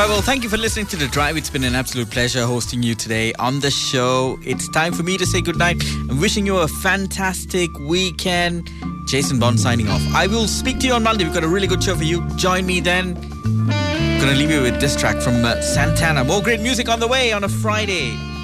Right, well, thank you for listening to The Drive. It's been an absolute pleasure hosting you today on the show. It's time for me to say goodnight. I'm wishing you a fantastic weekend. Jason Bond signing off. I will speak to you on Monday. We've got a really good show for you. Join me then. I'm going to leave you with this track from Santana. More great music on the way on a Friday.